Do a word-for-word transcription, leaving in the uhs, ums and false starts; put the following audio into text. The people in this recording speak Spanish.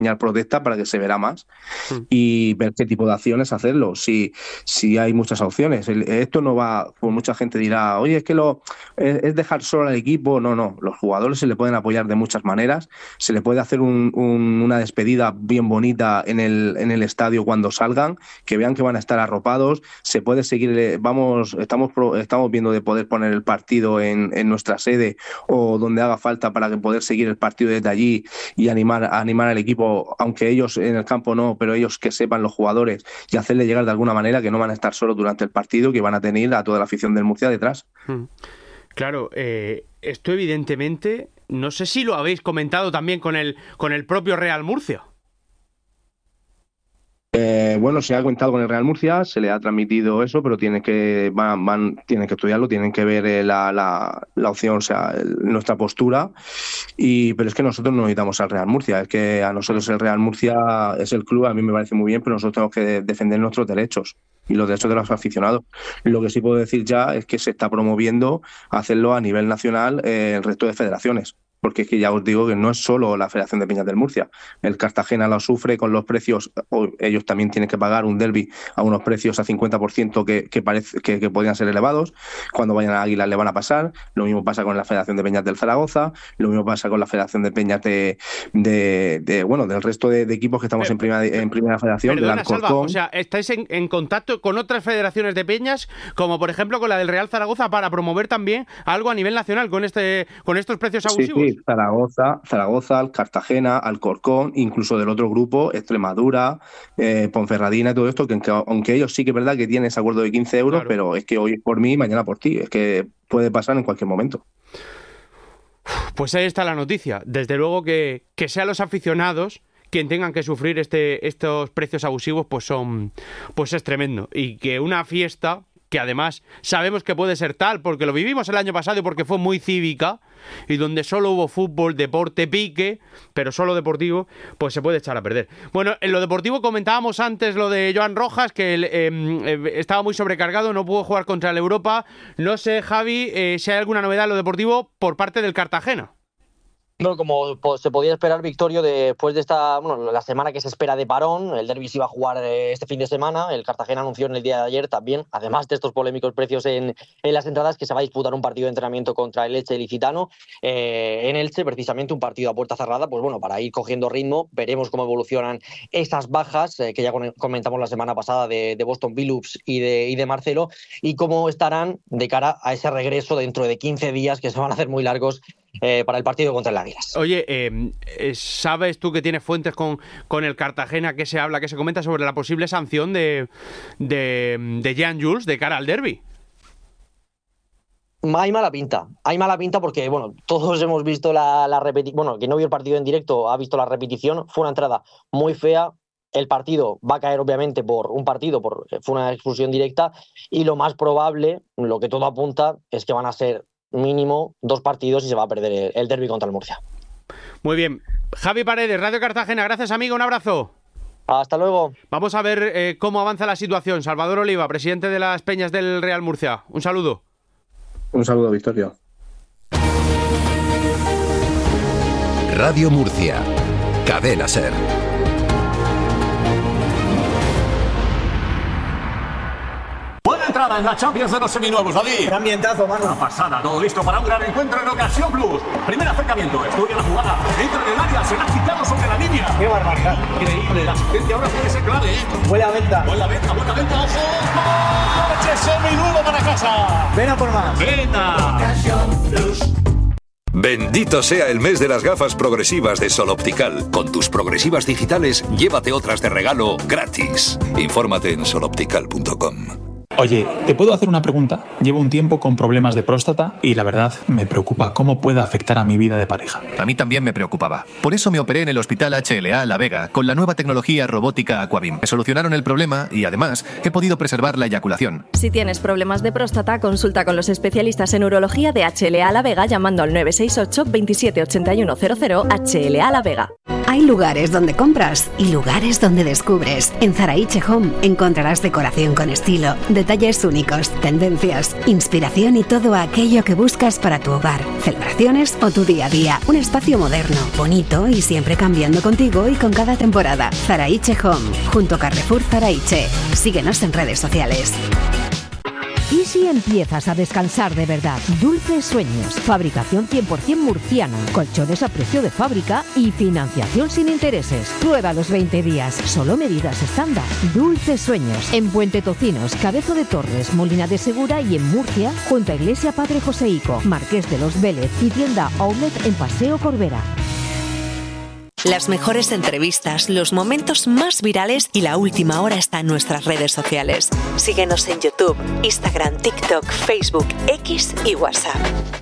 señal protesta para que se verá más mm. y ver qué tipo de acciones hacerlo. Si, si hay muchas opciones. El, esto no va, pues mucha gente dirá, oye, es que lo es, es dejar solo al equipo. No, no. Los jugadores se le pueden apoyar de muchas maneras. Se le puede hacer un, un, una despedida bien bonita en el, en el estadio cuando salgan, que vean que van a estar arropados. Se puede seguir, vamos, estamos, estamos viendo de poder poner el partido en, en nuestra sede o donde haga falta para que poder seguir el partido desde allí y animar, animar al equipo, aunque ellos en el campo no, pero ellos que sepan los jugadores y hacerle llegar de alguna manera que no van a estar solos durante el partido, que van a tener a toda la afición del Murcia detrás. Claro, eh, esto evidentemente, no sé si lo habéis comentado también con el, con el propio Real Murcia. Eh, bueno, se ha comentado con el Real Murcia, se le ha transmitido eso, pero tienen que van, van tienen que estudiarlo, tienen que ver eh, la, la, la opción, o sea, el, nuestra postura. Y pero es que nosotros no necesitamos al Real Murcia, es que a nosotros el Real Murcia es el club, a mí me parece muy bien, pero nosotros tenemos que defender nuestros derechos y los derechos de los aficionados. Lo que sí puedo decir ya es que se está promoviendo hacerlo a nivel nacional eh, el resto de federaciones. Porque es que ya os digo que no es solo la Federación de Peñas del Murcia. El Cartagena lo sufre con los precios, ellos también tienen que pagar un derbi a unos precios a cincuenta por ciento que, que, parece, que, que podrían ser elevados. Cuando vayan a Águilas le van a pasar. Lo mismo pasa con la Federación de Peñas del Zaragoza, lo mismo pasa con la Federación de Peñas de, de, de bueno, del resto de, de equipos que estamos pero, en, primera, en primera federación. Perdona, del Alcorcón. Salva, o sea, ¿estáis en, en contacto con otras federaciones de peñas, como por ejemplo con la del Real Zaragoza, para promover también algo a nivel nacional con, este, con estos precios abusivos? Sí, sí, Zaragoza. Zaragoza, Cartagena, Alcorcón, incluso del otro grupo, Extremadura, eh, Ponferradina y todo esto, que aunque ellos sí que es verdad que tienen ese acuerdo de quince euros, claro. Pero es que hoy por mí, mañana por ti, es que puede pasar en cualquier momento. Pues ahí está la noticia. Desde luego que, que sean los aficionados quien tengan que sufrir este, estos precios abusivos, pues son, pues es tremendo. Y que una fiesta, que además sabemos que puede ser tal, porque lo vivimos el año pasado y porque fue muy cívica, y donde solo hubo fútbol, deporte, pique, pero solo deportivo, pues se puede echar a perder. Bueno, en lo deportivo comentábamos antes lo de Joan Rojas, que eh, eh, estaba muy sobrecargado, no pudo jugar contra el Europa. No sé, Javi, eh, si hay alguna novedad en lo deportivo por parte del Cartagena. No, como se podía esperar, Victorio, después de esta, bueno, la semana que se espera de parón, el derbi se iba a jugar este fin de semana. El Cartagena anunció en el día de ayer también, además de estos polémicos precios en, en las entradas, que se va a disputar un partido de entrenamiento contra el Elche ilicitano eh, en Elche, precisamente un partido a puerta cerrada, pues bueno, para ir cogiendo ritmo. Veremos cómo evolucionan esas bajas eh, que ya comentamos la semana pasada de, de Boston Billups y de, y de Marcelo, y cómo estarán de cara a ese regreso dentro de quince días, que se van a hacer muy largos, Eh, para el partido contra el Águilas. Oye, eh, ¿sabes tú que tienes fuentes con, con el Cartagena que se habla, que se comenta sobre la posible sanción de, de, de Jean Jules de cara al derbi? Hay mala pinta, hay mala pinta porque, bueno, todos hemos visto la, la repetición, bueno, quien no vio el partido en directo ha visto la repetición, fue una entrada muy fea. El partido va a caer obviamente por un partido, por, fue una expulsión directa, y lo más probable, lo que todo apunta, es que van a ser mínimo dos partidos y se va a perder el, el derbi contra el Murcia. Muy bien. Javi Paredes, Radio Cartagena, gracias amigo, un abrazo. Hasta luego. Vamos a ver eh, cómo avanza la situación. Salvador Oliva, presidente de las Peñas del Real Murcia. Un saludo. Un saludo, Victoria. Radio Murcia, Cadena Ser. Entrada en la Champions de los seminuevos, David. Qué ambientazo, mano. Una pasada, todo listo para un gran encuentro en Ocasión Plus. Primer acercamiento, estudia la jugada, entra en el área, se la ha quitado sobre la línea. Qué barbaridad. Increíble, la asistencia ahora puede ser clave, ¿eh? Buena venta. Buena venta, buena venta, ojo. ¡Coche seminuevo para casa! Ven a por más. Venga. Ocasión Plus. Bendito sea el mes de las gafas progresivas de Sol Optical. Con tus progresivas digitales, llévate otras de regalo gratis. Infórmate en sol optical punto com. Oye, ¿te puedo hacer una pregunta? Llevo un tiempo con problemas de próstata y la verdad me preocupa cómo puede afectar a mi vida de pareja. A mí también me preocupaba. Por eso me operé en el Hospital H L A La Vega con la nueva tecnología robótica Aquabim. Me solucionaron el problema y además he podido preservar la eyaculación. Si tienes problemas de próstata, consulta con los especialistas en urología de H L A La Vega llamando al nueve seis ocho, veintisiete, ochenta y uno cero cero H L A La Vega. Hay lugares donde compras y lugares donde descubres. En Zaraiche Home encontrarás decoración con estilo, detalles únicos, tendencias, inspiración y todo aquello que buscas para tu hogar, celebraciones o tu día a día. Un espacio moderno, bonito y siempre cambiando contigo y con cada temporada. Zaraiche Home, junto a Carrefour Zaraiche. Síguenos en redes sociales. ¿Y si empiezas a descansar de verdad? Dulces Sueños, fabricación cien por ciento murciana, colchones a precio de fábrica y financiación sin intereses. Prueba los veinte días, solo medidas estándar. Dulces Sueños, en Puente Tocinos, Cabezo de Torres, Molina de Segura y en Murcia, junto a Iglesia Padre Joseico, Marqués de los Vélez y tienda Outlet en Paseo Corbera. Las mejores entrevistas, los momentos más virales y la última hora está en nuestras redes sociales. Síguenos en YouTube, Instagram, TikTok, Facebook, X y WhatsApp.